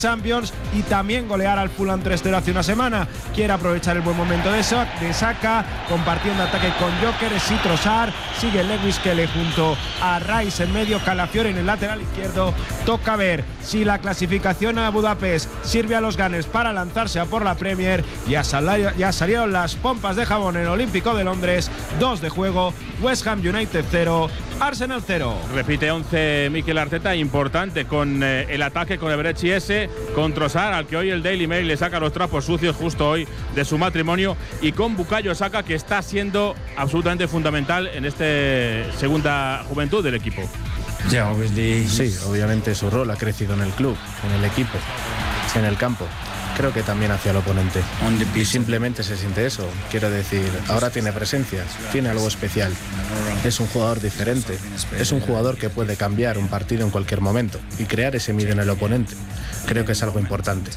Champions y también golear al Fulham 3-0 hace una semana. Quiere aprovechar el buen momento de Saka, compartiendo ataque con Gyökeres y Trossard. Sigue Lewis Kelly junto a Rice en medio, Calafiori en el lateral izquierdo. Toca ver si la clasificación a Budapest sirve a los Gunners para lanzarse a por la Premier. Ya salieron las pompas de jabón en el Olímpico de Londres. 2 de juego, West Ham United 0, Arsenal 0. Repite 11 Mikel Arteta, importante con el ataque con Eberechi S, con Trossard, al que hoy el Daily Mail le saca los trapos sucios justo hoy de su matrimonio, y con Bukayo Saka, que está siendo absolutamente fundamental en esta segunda juventud del equipo. Sí, obviamente su rol ha crecido en el club, en el equipo, en el campo. Creo que también hacia el oponente. Y simplemente se siente eso. Quiero decir, ahora tiene presencia, tiene algo especial. Es un jugador diferente. Es un jugador que puede cambiar un partido en cualquier momento y crear ese miedo en el oponente. Creo que es algo importante.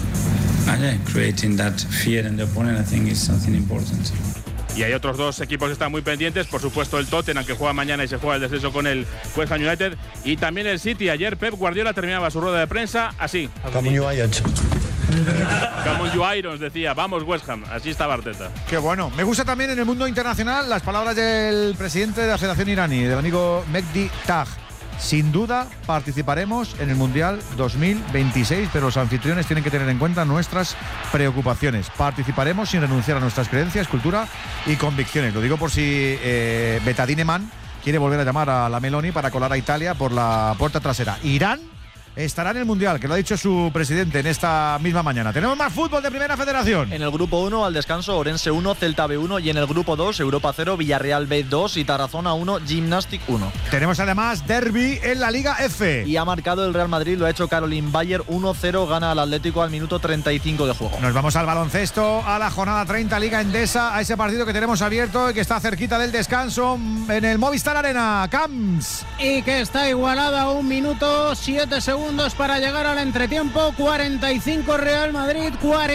Y hay otros dos equipos que están muy pendientes, por supuesto el Tottenham, que juega mañana y se juega el descenso con el West Ham United, y también el City. Ayer Pep Guardiola terminaba su rueda de prensa así. Come on you Irons, decía, vamos West Ham, así estaba Arteta. Qué bueno. Me gusta también en el mundo internacional las palabras del presidente de la Federación iraní, del amigo Mehdi Taj. Sin duda participaremos en el Mundial 2026, pero los anfitriones tienen que tener en cuenta nuestras preocupaciones. Participaremos sin renunciar a nuestras creencias, cultura y convicciones. Lo digo por si Betadine Man quiere volver a llamar a la Meloni para colar a Italia por la puerta trasera. Irán estará en el Mundial, que lo ha dicho su presidente en esta misma mañana. Tenemos más fútbol de Primera Federación. En el grupo 1, al descanso, Orense 1, Celta B1, y en el grupo 2, Europa 0, Villarreal B2 y Tarazona 1, Gymnastic 1. Tenemos además derbi en la Liga F. Y ha marcado el Real Madrid, lo ha hecho Caroline Bayer, 1-0, gana al Atlético al minuto 35 de juego. Nos vamos al baloncesto, a la jornada 30, Liga Endesa, a ese partido que tenemos abierto y que está cerquita del descanso en el Movistar Arena. Camps. Y que está igualada a 1 minuto 7 segundos para llegar al entretiempo. 45 Real Madrid,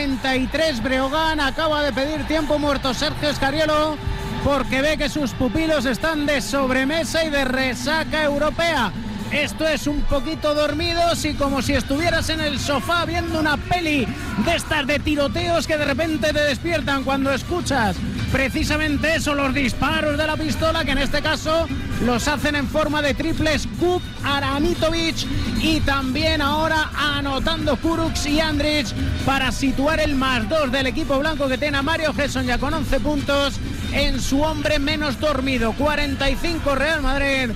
43 Breogán. Acaba de pedir tiempo muerto Sergio Scariolo porque ve que sus pupilos están de sobremesa y de resaca europea. Esto es un poquito dormidos y como si estuvieras en el sofá viendo una peli de estas de tiroteos que de repente te despiertan cuando escuchas precisamente eso, los disparos de la pistola, que en este caso los hacen en forma de triples Kup, Aramitovic, y también ahora anotando Kurucs y Andrić para situar el +2 del equipo blanco, que tiene a Mario Gesson ya con 11 puntos en su hombre menos dormido. 45 Real Madrid,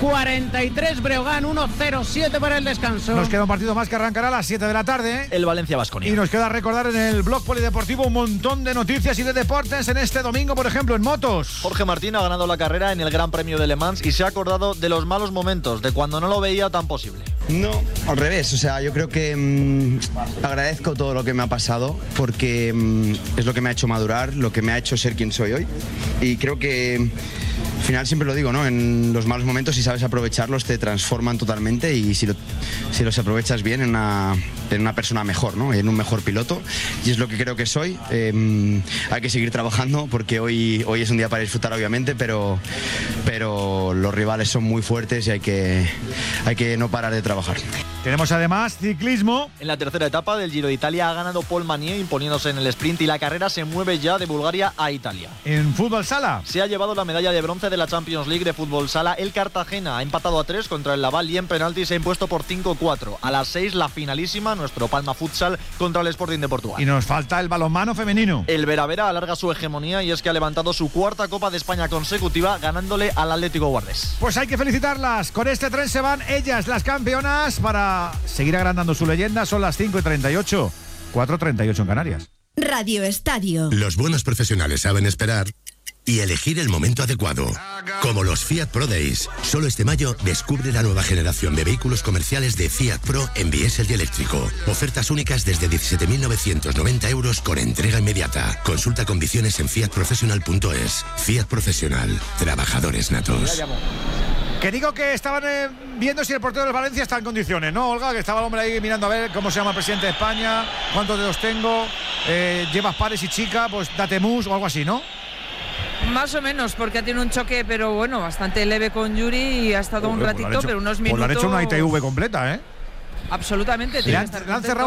43 Breogán, 1-0-7 para el descanso. Nos queda un partido más que arrancará a las 7 de la tarde. El Valencia-Baskonia. Y nos queda recordar en el blog polideportivo un montón de noticias y de deportes en este domingo, por ejemplo, en motos. Jorge Martín ha ganado la carrera en el Gran Premio de Le Mans y se ha acordado de los malos momentos, de cuando no lo veía tan posible. No, al revés. O sea, yo creo que agradezco todo lo que me ha pasado porque es lo que me ha hecho madurar, lo que me ha hecho ser quien soy hoy. Y creo que al final siempre lo digo, ¿no? En los malos momentos, si sabes aprovecharlos, te transforman totalmente, y si los aprovechas bien, en una persona mejor, ¿no? En un mejor piloto, y es lo que creo que soy. Hay que seguir trabajando porque hoy es un día para disfrutar, obviamente, pero los rivales son muy fuertes y hay que no parar de trabajar. Tenemos además ciclismo. En la tercera etapa del Giro de Italia ha ganado Paul Manier, imponiéndose en el sprint, y la carrera se mueve ya de Bulgaria a Italia. En fútbol sala se ha llevado la medalla de bronce de la Champions League de fútbol sala. El Cartagena ha empatado a 3 contra el Laval y en penalti se ha impuesto por 5-4. A las 6 la finalísima, nuestro Palma Futsal contra el Sporting de Portugal. Y nos falta el balonmano femenino. El Veravera alarga su hegemonía y es que ha levantado su 4ª Copa de España consecutiva, ganándole al Atlético Guardés. Pues hay que felicitarlas. Con este tren se van ellas, las campeonas, para seguir agrandando su leyenda. Son las 5:38, 4:38 en Canarias. Radio Estadio. Los buenos profesionales saben esperar y elegir el momento adecuado. Como los Fiat Pro Days. Solo este mayo descubre la nueva generación de vehículos comerciales de Fiat Pro en diésel y eléctrico. Ofertas únicas desde 17.990 euros con entrega inmediata. Consulta condiciones en fiatprofessional.es. Fiat Profesional. Trabajadores natos. Que digo que estaban viendo si el portero del Valencia está en condiciones, ¿no, Olga? Que estaba el hombre ahí mirando a ver cómo se llama el presidente de España, cuántos dedos tengo, llevas pares y chica, pues date mus o algo así, ¿no? Más o menos, porque ha tenido un choque, pero bueno, bastante leve con Yuri y ha estado un ratito, pero unos minutos. Pues le han hecho una ITV completa, ¿eh? Absolutamente. Le han cerrado